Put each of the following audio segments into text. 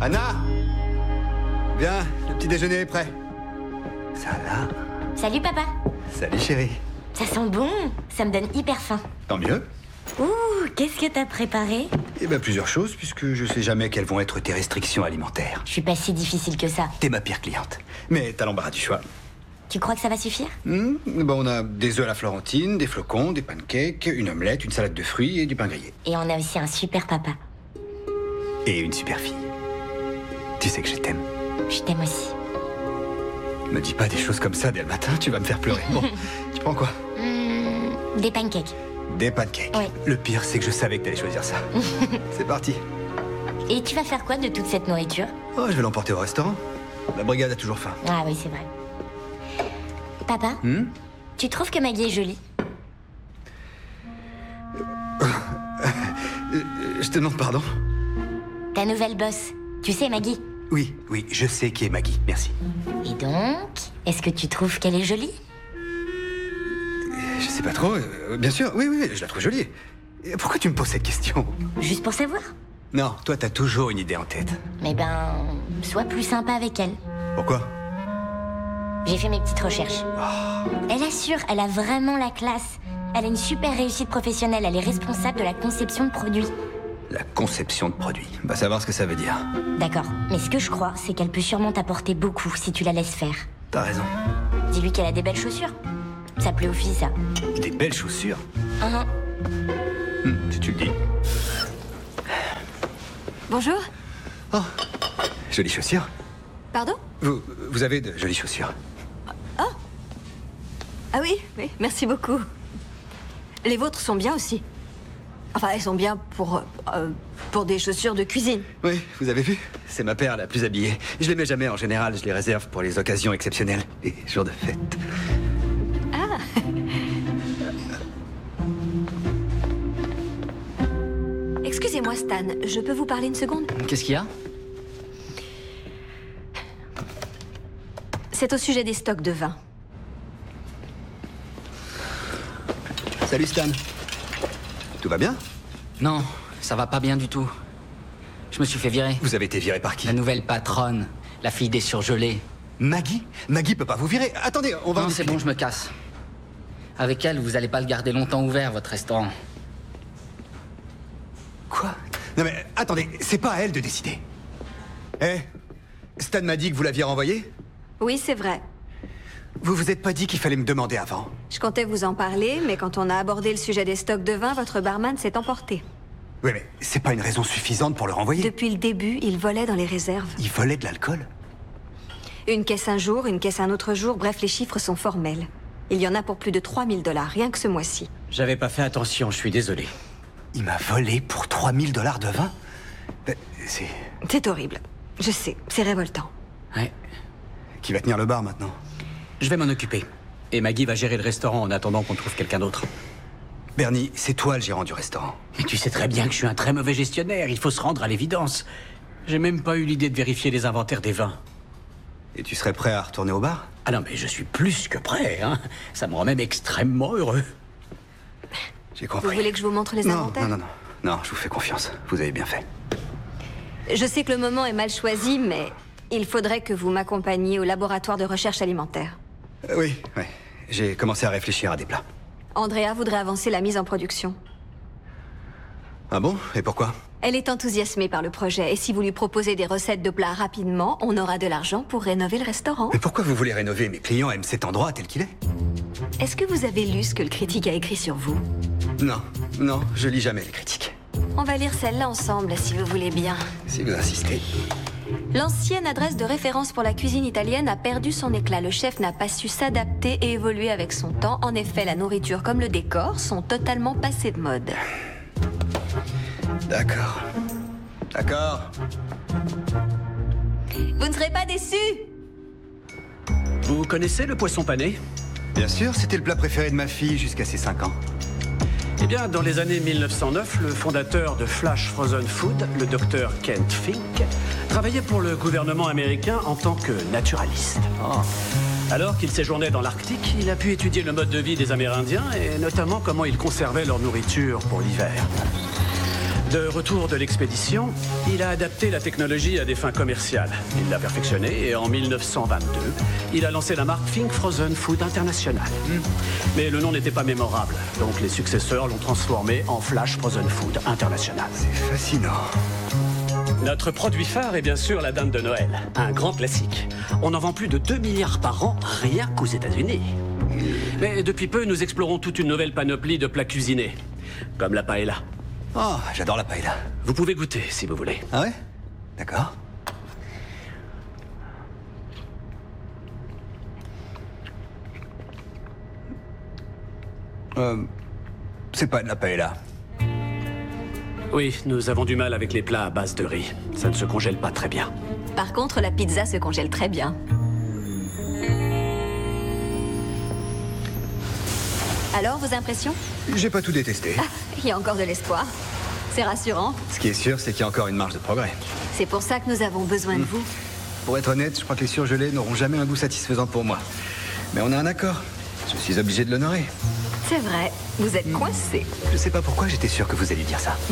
Anna! Viens, le petit déjeuner est prêt. Ça là. Salut papa. Salut chérie. Ça sent bon, ça me donne hyper faim. Tant mieux. Ouh, qu'est-ce que t'as préparé? Eh ben plusieurs choses, puisque je sais jamais quelles vont être tes restrictions alimentaires. Je suis pas si difficile que ça. T'es ma pire cliente. Mais t'as l'embarras du choix. Tu crois que ça va suffire? On a des œufs à la florentine, des flocons, des pancakes, une omelette, une salade de fruits et du pain grillé. Et on a aussi un super papa. Et une super fille. Tu sais que je t'aime. Je t'aime aussi. Me dis pas des choses comme ça dès le matin, tu vas me faire pleurer. Bon, tu prends quoi? Des pancakes. Des pancakes. Oui. Le pire, c'est que je savais que t'allais choisir ça. C'est parti. Et tu vas faire quoi de toute cette nourriture? Oh, je vais l'emporter au restaurant. La brigade a toujours faim. Ah oui, c'est vrai. Papa, tu trouves que Maggie est jolie? Je te demande pardon? Ta nouvelle boss. Tu sais, Maggie. Oui, je sais qui est Maggie, merci. Et donc, est-ce que tu trouves qu'elle est jolie? Je sais pas trop, bien sûr, oui, je la trouve jolie. Pourquoi tu me poses cette question? Juste pour savoir. Non, toi t'as toujours une idée en tête. Mais sois plus sympa avec elle. Pourquoi? J'ai fait mes petites recherches. Elle assure, elle a vraiment la classe. Elle a une super réussite professionnelle, elle est responsable de la conception de produits. La conception de produits. Va savoir ce que ça veut dire. D'accord, mais ce que je crois, c'est qu'elle peut sûrement t'apporter beaucoup si tu la laisses faire. T'as raison. Dis-lui qu'elle a des belles chaussures. Ça plaît aux filles, ça. Des belles chaussures. Si tu le dis. Bonjour. Oh, jolies chaussures. Pardon? Vous avez de jolies chaussures. Ah oui, merci beaucoup. Les vôtres sont bien aussi. Enfin, elles sont bien pour des chaussures de cuisine. Oui, vous avez vu? C'est ma paire la plus habillée. Je les mets jamais en général, je les réserve pour les occasions exceptionnelles. Les jours de fête. Ah. Excusez-moi, Stan, je peux vous parler une seconde? Qu'est-ce qu'il y a? C'est au sujet des stocks de vin. Salut Stan. Tout va bien? Non, ça va pas bien du tout. Je me suis fait virer. Vous avez été viré par qui? La nouvelle patronne, la fille des surgelés. Maggie? Maggie peut pas vous virer. Attendez, on va... Non, c'est bon, je me casse. Avec elle, vous allez pas le garder longtemps ouvert, votre restaurant. Quoi? Non mais attendez, c'est pas à elle de décider. Stan m'a dit que vous l'aviez renvoyé? Oui, c'est vrai. Vous vous êtes pas dit qu'il fallait me demander avant? Je comptais vous en parler, mais quand on a abordé le sujet des stocks de vin, votre barman s'est emporté. Oui, mais c'est pas une raison suffisante pour le renvoyer. Depuis le début, il volait dans les réserves. Il volait de l'alcool? Une caisse un jour, une caisse un autre jour, bref, les chiffres sont formels. Il y en a pour plus de 3 000 $, rien que ce mois-ci. J'avais pas fait attention, je suis désolé. Il m'a volé pour 3 000 $ de vin? C'est... C'est horrible. Je sais, c'est révoltant. Ouais. Qui va tenir le bar maintenant? Je vais m'en occuper. Et Maggie va gérer le restaurant en attendant qu'on trouve quelqu'un d'autre. Bernie, c'est toi le gérant du restaurant. Mais tu sais très bien que je suis un très mauvais gestionnaire, il faut se rendre à l'évidence. J'ai même pas eu l'idée de vérifier les inventaires des vins. Et tu serais prêt à retourner au bar? Ah non, mais je suis plus que prêt, hein. Ça me rend même extrêmement heureux. J'ai compris. Vous voulez que je vous montre les inventaires? Non, je vous fais confiance. Vous avez bien fait. Je sais que le moment est mal choisi, mais il faudrait que vous m'accompagniez au laboratoire de recherche alimentaire. Oui. J'ai commencé à réfléchir à des plats. Andrea voudrait avancer la mise en production. Ah bon? Et pourquoi? Elle est enthousiasmée par le projet, et si vous lui proposez des recettes de plats rapidement, on aura de l'argent pour rénover le restaurant. Mais pourquoi vous voulez rénover? Mes clients aiment cet endroit tel qu'il est. Est-ce que vous avez lu ce que le critique a écrit sur vous? Non, je lis jamais les critiques. On va lire celle-là ensemble, si vous voulez bien. Si vous insistez. L'ancienne adresse de référence pour la cuisine italienne a perdu son éclat. Le chef n'a pas su s'adapter et évoluer avec son temps. En effet, la nourriture comme le décor sont totalement passés de mode. D'accord. Vous ne serez pas déçus? Vous connaissez le poisson pané? Bien sûr, c'était le plat préféré de ma fille jusqu'à ses 5 ans. Eh bien, dans les années 1909, le fondateur de Flash Frozen Food, le docteur Kent Fink, travaillait pour le gouvernement américain en tant que naturaliste. Alors qu'il séjournait dans l'Arctique, il a pu étudier le mode de vie des Amérindiens et notamment comment ils conservaient leur nourriture pour l'hiver. De retour de l'expédition, il a adapté la technologie à des fins commerciales. Il l'a perfectionnée et en 1922, il a lancé la marque Fink Frozen Food International. Mais le nom n'était pas mémorable, donc les successeurs l'ont transformé en Flash Frozen Food International. C'est fascinant. Notre produit phare est bien sûr la dinde de Noël, un grand classique. On en vend plus de 2 milliards par an, rien qu'aux États-Unis. Mais depuis peu, nous explorons toute une nouvelle panoplie de plats cuisinés, comme la paella. Oh, j'adore la paella. Vous pouvez goûter si vous voulez. Ah ouais? D'accord. C'est pas de la paella. Oui, nous avons du mal avec les plats à base de riz. Ça ne se congèle pas très bien. Par contre, la pizza se congèle très bien. Alors, vos impressions? J'ai pas tout détesté. Il y a encore de l'espoir. C'est rassurant. Ce qui est sûr, c'est qu'il y a encore une marge de progrès. C'est pour ça que nous avons besoin de vous. Pour être honnête, je crois que les surgelés n'auront jamais un goût satisfaisant pour moi. Mais on a un accord. Je suis obligé de l'honorer. C'est vrai, vous êtes coincé. Je sais pas pourquoi j'étais sûr que vous alliez dire ça.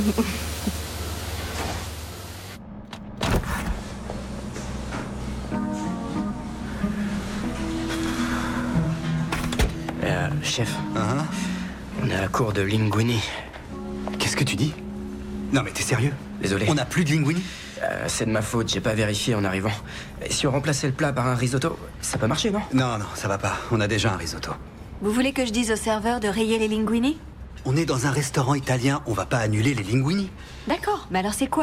Chef, Hein? on est à court de linguini. Qu'est-ce que tu dis? Non mais t'es sérieux? Désolé. On n'a plus de linguini? C'est de ma faute, j'ai pas vérifié en arrivant. Et si on remplaçait le plat par un risotto, ça peut marcher, non? Non, non, ça va pas. On a déjà un risotto. Vous voulez que je dise au serveur de rayer les linguini? On est dans un restaurant italien, on va pas annuler les linguini. D'accord, mais alors c'est quoi